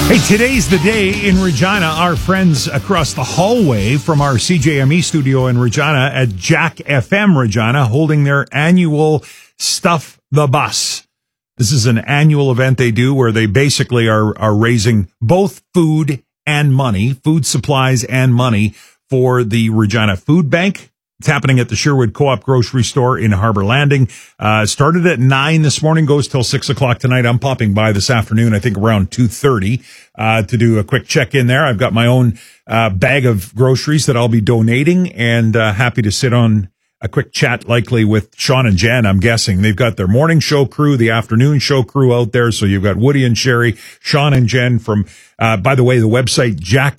Hey, today's the day in Regina. Our friends across the hallway from our CJME studio in Regina at Jack FM Regina holding their annual Stuff the Bus. This is an annual event they do where they basically are raising both food and money, food supplies and money for the Regina Food Bank. It's happening at the Sherwood Co-op grocery store in Harbor Landing. Started at 9 this morning, goes till 6 o'clock tonight. I'm popping by this afternoon, I think around 2:30, to do a quick check in there. I've got my own, bag of groceries that I'll be donating and, happy to sit on a quick chat likely with Sean and Jen. I'm guessing they've got their morning show crew, the afternoon show crew out there. So you've got Woody and Sherry, Sean and Jen from, by the way, the website,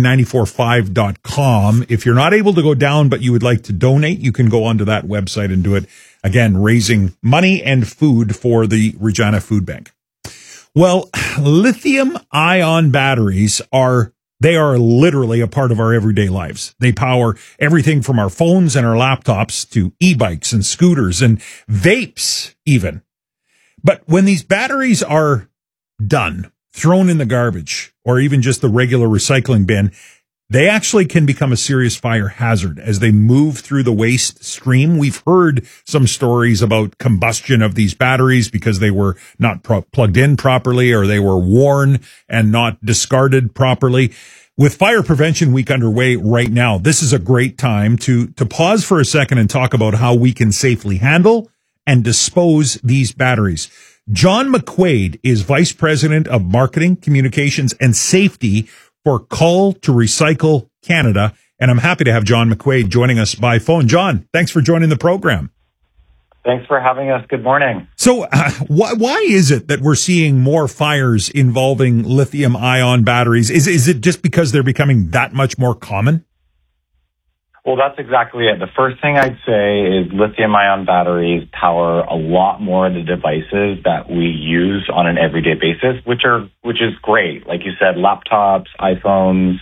jack945.com. If you're not able to go down, but you would like to donate, you can go onto that website and do it. Again, raising money and food for the Regina Food Bank. Well, lithium ion batteries are literally a part of our everyday lives. They power everything from our phones and our laptops to e-bikes and scooters and vapes even. But when these batteries are done, thrown in the garbage, or even just the regular recycling bin, they actually can become a serious fire hazard as they move through the waste stream. We've heard some stories about combustion of these batteries because they were not plugged in properly or they were worn and not discarded properly. With Fire Prevention Week underway right now, this is a great time to pause for a second and talk about how we can safely handle and dispose these batteries. John McQuaid is Vice President of Marketing, Communications, and Safety for Call to Recycle Canada. And I'm happy to have John McQuaid joining us by phone. John, thanks for joining the program. Thanks for having us. Good morning. So why is it that we're seeing more fires involving lithium ion batteries? Is it just because they're becoming that much more common? Well, that's exactly it. The first thing I'd say is lithium ion batteries power a lot more of the devices that we use on an everyday basis, which is great. Like you said, laptops, iPhones,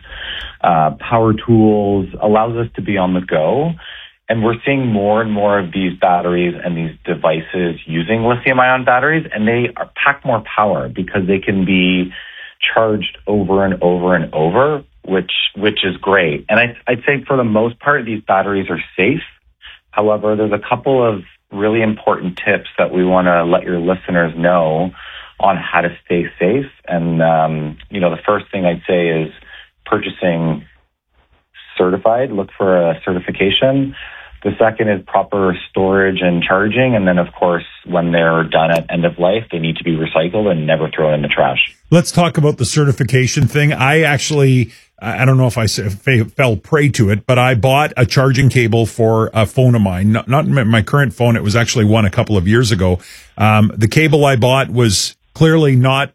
power tools, allows us to be on the go. And we're seeing more and more of these batteries and these devices using lithium ion batteries, and they pack more power because they can be charged over and over and over, which is great. And I'd say for the most part, these batteries are safe. However, there's a couple of really important tips that we want to let your listeners know on how to stay safe. And, the first thing I'd say is purchasing certified, look for a certification. The second is proper storage and charging. And then, of course, when they're done at end of life, they need to be recycled and never thrown in the trash. Let's talk about the certification thing. I don't know if I fell prey to it, but I bought a charging cable for a phone of mine, not my current phone. It was actually one a couple of years ago. The cable I bought was clearly not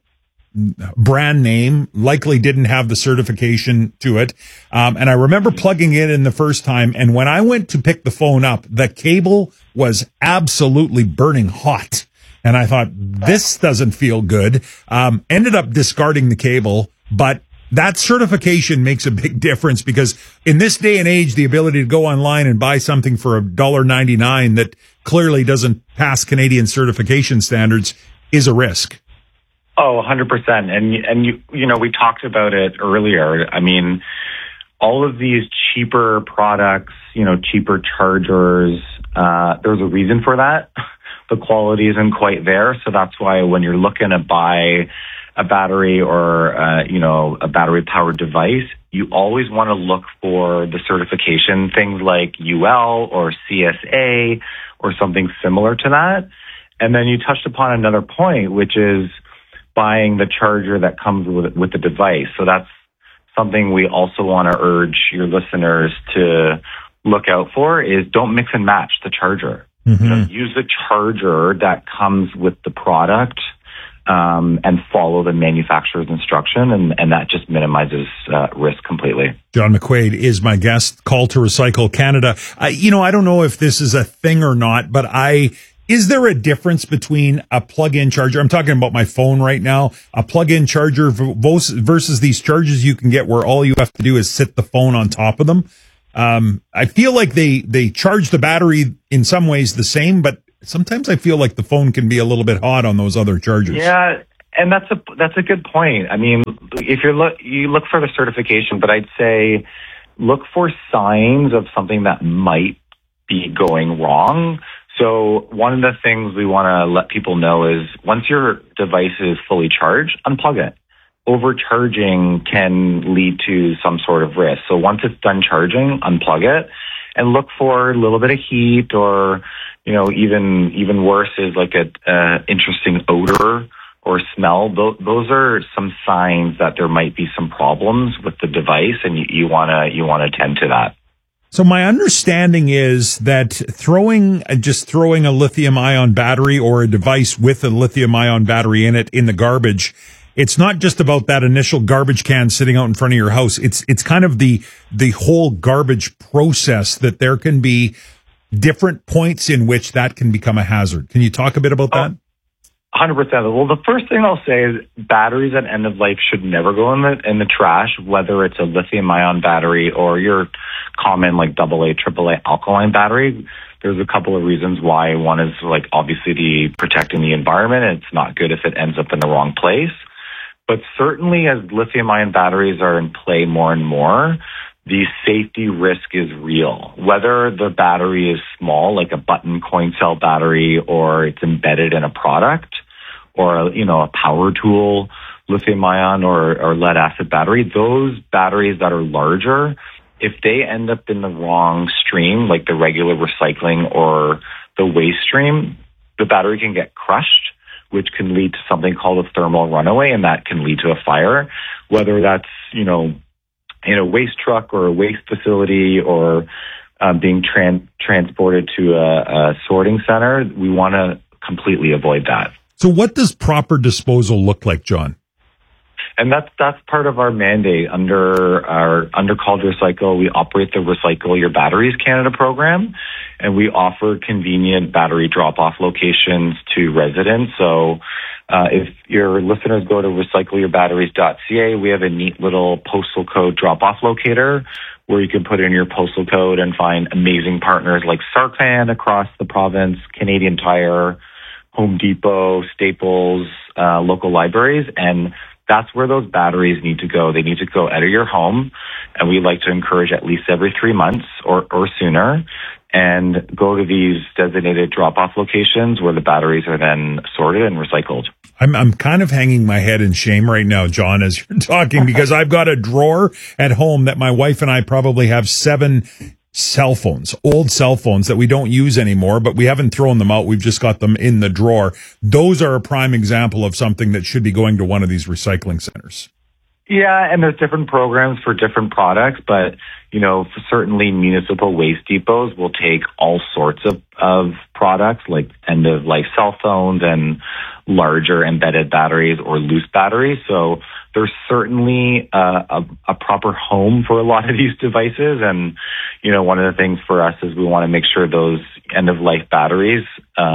brand name, likely didn't have the certification to it. And I remember plugging it in the first time. And when I went to pick the phone up, the cable was absolutely burning hot. And I thought, this doesn't feel good. Ended up discarding the cable, but that certification makes a big difference because in this day and age, the ability to go online and buy something for $1.99 that clearly doesn't pass Canadian certification standards is a risk. Oh, 100%. And we talked about it earlier. I mean, all of these cheaper products, cheaper chargers, there's a reason for that. The quality isn't quite there. So that's why when you're looking to buy a battery or, a battery powered device, you always want to look for the certification, things like UL or CSA or something similar to that. And then you touched upon another point, which is buying the charger that comes with the device. So that's something we also want to urge your listeners to look out for is don't mix and match the charger. Mm-hmm. Use the charger that comes with the product and follow the manufacturer's instruction, and that just minimizes risk completely. John McQuaid is my guest. Call to Recycle Canada. I don't know if this is a thing or not, but is there a difference between a plug-in charger? I'm talking about my phone right now. A plug-in charger versus these chargers you can get where all you have to do is sit the phone on top of them. I feel like they charge the battery in some ways the same, but sometimes I feel like the phone can be a little bit hot on those other chargers. Yeah, And that's a good point. I mean, if you look for the certification, but I'd say look for signs of something that might be going wrong. So one of the things we want to let people know is once your device is fully charged, unplug it. Overcharging can lead to some sort of risk. So once it's done charging, unplug it and look for a little bit of heat, or, even worse is like a interesting odor or smell. Those are some signs that there might be some problems with the device, and you want to tend to that. So my understanding is that throwing a lithium ion battery or a device with a lithium ion battery in it in the garbage, it's not just about that initial garbage can sitting out in front of your house. It's kind of the whole garbage process, that there can be different points in which that can become a hazard. Can you talk a bit about that? 100%. Well, the first thing I'll say is batteries at end of life should never go in the trash, whether it's a lithium ion battery or your common like AA, AAA alkaline battery. There's a couple of reasons why. One is like obviously protecting the environment, and it's not good if it ends up in the wrong place. But certainly as lithium ion batteries are in play more and more, the safety risk is real. Whether the battery is small, like a button coin cell battery, or it's embedded in a product, or a power tool, lithium ion or lead acid battery, those batteries that are larger, if they end up in the wrong stream, like the regular recycling or the waste stream, the battery can get crushed, which can lead to something called a thermal runaway, and that can lead to a fire, whether that's, in a waste truck or a waste facility, or being transported to a sorting center. We want to completely avoid that. So what does proper disposal look like, John? And that's part of our mandate under Called Recycle. We operate the Recycle Your Batteries Canada program, and we offer convenient battery drop-off locations to residents. So if your listeners go to recycleyourbatteries.ca, we have a neat little postal code drop-off locator where you can put in your postal code and find amazing partners like Sarcan across the province, Canadian Tire, Home Depot, Staples, local libraries, and that's where those batteries need to go. They need to go out of your home, and we like to encourage at least every 3 months or sooner, and go to these designated drop-off locations where the batteries are then sorted and recycled. I'm kind of hanging my head in shame right now, John, as you're talking, because I've got a drawer at home that my wife and I probably have 7 cell phones, old cell phones that we don't use anymore, but we haven't thrown them out. We've just got them in the drawer. Those are a prime example of something that should be going to one of these recycling centers. Yeah, and there's different programs for different products, but, certainly municipal waste depots will take all sorts of products like end-of-life cell phones and larger embedded batteries or loose batteries. So there's certainly a proper home for a lot of these devices. And, one of the things for us is we want to make sure those end-of-life batteries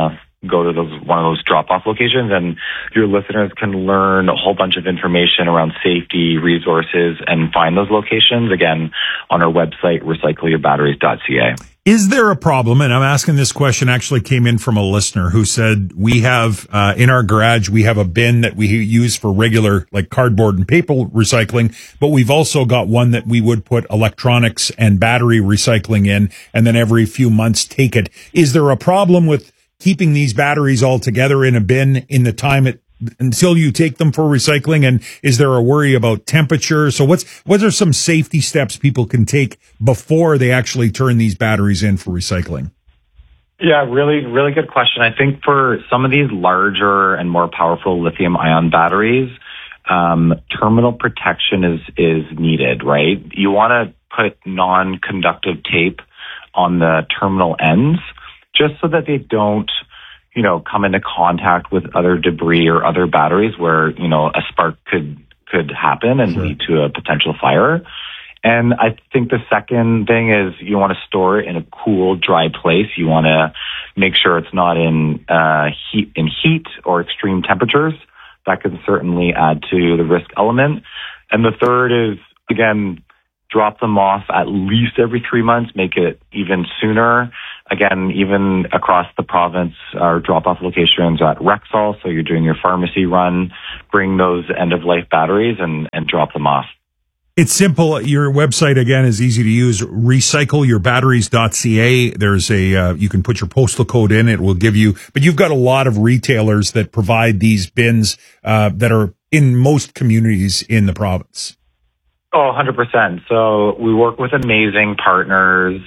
go to one of those drop-off locations, and your listeners can learn a whole bunch of information around safety, resources, and find those locations, again, on our website, recycleyourbatteries.ca. Is there a problem? And I'm asking this question, actually came in from a listener who said, we have, in our garage, we have a bin that we use for regular, like cardboard and paper recycling, but we've also got one that we would put electronics and battery recycling in, and then every few months take it. Is there a problem with keeping these batteries all together in a bin in the time until you take them for recycling? And is there a worry about temperature? So what are some safety steps people can take before they actually turn these batteries in for recycling? Yeah, really, really good question. I think for some of these larger and more powerful lithium ion batteries, terminal protection is needed, right? You want to put non-conductive tape on the terminal ends, just so that they don't, come into contact with other debris or other batteries where, a spark could happen and lead to a potential fire. And I think the second thing is you want to store it in a cool, dry place. You want to make sure it's not in heat or extreme temperatures. That can certainly add to the risk element. And the third is, again, drop them off at least every 3 months, make it even sooner. again, even across the province, our drop-off locations are at Rexall. So you're doing your pharmacy run, bring those end-of-life batteries and drop them off. It's simple. Your website, again, is easy to use. Recycleyourbatteries.ca. There's you can put your postal code in. It will give you, but you've got a lot of retailers that provide these bins, that are in most communities in the province. Oh, 100%. So we work with amazing partners.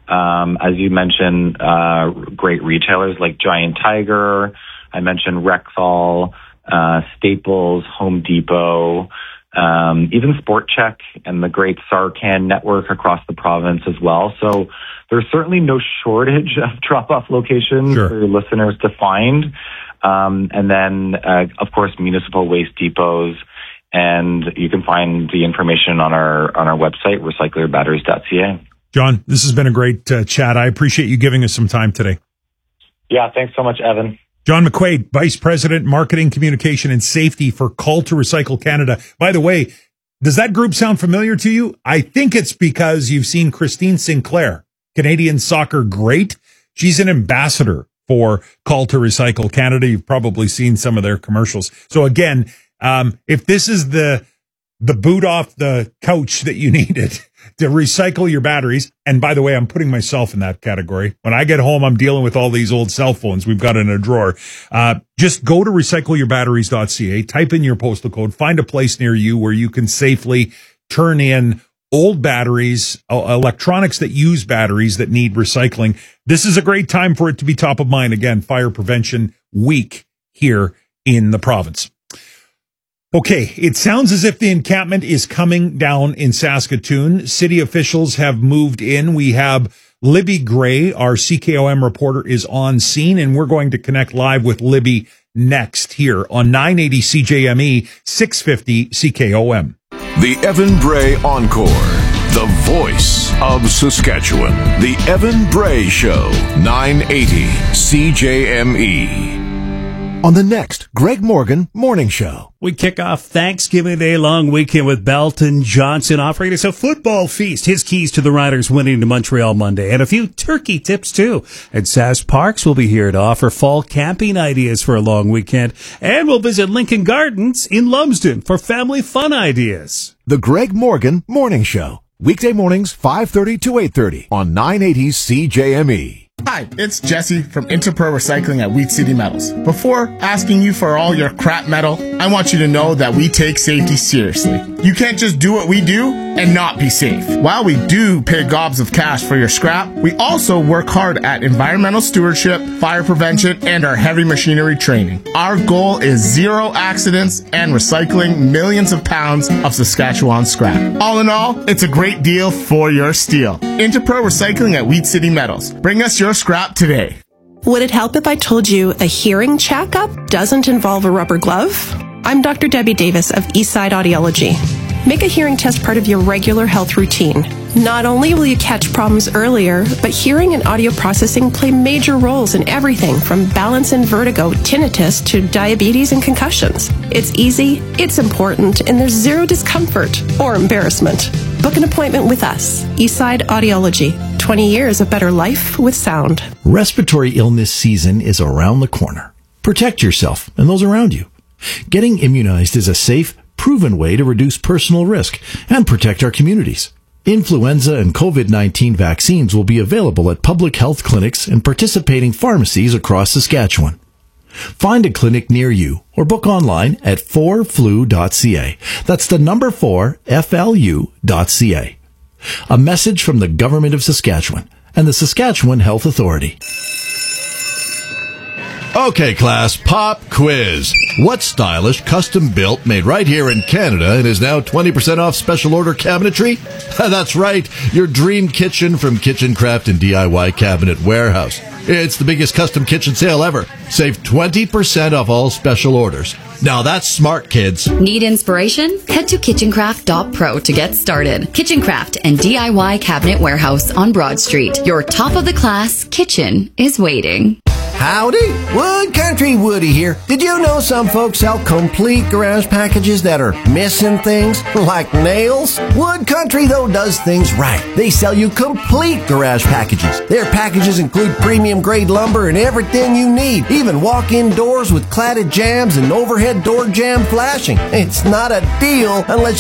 As you mentioned, great retailers like Giant Tiger. I mentioned Rexall, Staples, Home Depot, even Sport Chek and the great Sarcan network across the province as well. So there's certainly no shortage of drop-off locations for your listeners to find. And then, of course, municipal waste depots. And you can find the information on our website, recycleyourbatteries.ca. John, this has been a great chat. I appreciate you giving us some time today. Yeah, thanks so much, Evan. John McQuaid, Vice President, Marketing, Communication, and Safety for Call to Recycle Canada. By the way, does that group sound familiar to you? I think it's because you've seen Christine Sinclair, Canadian soccer great. She's an ambassador for Call to Recycle Canada. You've probably seen some of their commercials. So again, if this is the boot off the couch that you needed to recycle your batteries. And by the way, I'm putting myself in that category. When I get home, I'm dealing with all these old cell phones we've got in a drawer. Just go to recycleyourbatteries.ca, type in your postal code, find a place near you where you can safely turn in old batteries, electronics that use batteries that need recycling. This is a great time for it to be top of mind. Again, Fire Prevention Week here in the province. Okay, it sounds as if the encampment is coming down in Saskatoon. City officials have moved in. We have Libby Gray, our CKOM reporter, is on scene, and we're going to connect live with Libby next here on 980 CJME, 650 CKOM. The Evan Bray Encore, the voice of Saskatchewan. The Evan Bray Show, 980 CJME. On the next Greg Morgan Morning Show. We kick off Thanksgiving Day long weekend with Belton Johnson offering us a football feast. His keys to the Riders winning to Montreal Monday. And a few turkey tips, too. And Sask Parks will be here to offer fall camping ideas for a long weekend. And we'll visit Lincoln Gardens in Lumsden for family fun ideas. The Greg Morgan Morning Show. Weekday mornings, 5:30 to 8:30 on 980 CJME. Hi, it's Jesse from Interpro Recycling at Wheat City Metals. Before asking you for all your crap metal, I want you to know that we take safety seriously. You can't just do what we do and not be safe. While we do pay gobs of cash for your scrap, we also work hard at environmental stewardship, fire prevention, and our heavy machinery training. Our goal is zero accidents and recycling millions of pounds of Saskatchewan scrap. All in all, it's a great deal for your steel. Interpro Recycling at Wheat City Metals. Bring us your scrap today. Would it help if I told you a hearing checkup doesn't involve a rubber glove? I'm Dr. Debbie Davis of Eastside Audiology. Make a hearing test part of your regular health routine. Not only will you catch problems earlier, but hearing and audio processing play major roles in everything from balance and vertigo, tinnitus, to diabetes and concussions. It's easy, it's important, and there's zero discomfort or embarrassment. Book an appointment with us, Eastside Audiology. 20 years of better life with sound. Respiratory illness season is around the corner. Protect yourself and those around you. Getting immunized is a safe, proven way to reduce personal risk and protect our communities. Influenza and COVID-19 vaccines will be available at public health clinics and participating pharmacies across Saskatchewan. Find a clinic near you or book online at 4flu.ca. That's the number 4, FLU.ca. A message from the Government of Saskatchewan and the Saskatchewan Health Authority. Okay, class, pop quiz. What stylish, custom-built, made right here in Canada and is now 20% off special order cabinetry? That's right, your dream kitchen from Kitchen Craft and DIY Cabinet Warehouse. It's the biggest custom kitchen sale ever. Save 20% off all special orders. Now that's smart, kids. Need inspiration? Head to kitchencraft.pro to get started. Kitchen Craft and DIY Cabinet Warehouse on Broad Street. Your top-of-the-class kitchen is waiting. Howdy, Wood Country Woody here. Did you know some folks sell complete garage packages that are missing things, like nails? Wood Country, though, does things right. They sell you complete garage packages. Their packages include premium grade lumber and everything you need, even walk-in doors with cladded jambs and overhead door jamb flashing. It's not a deal unless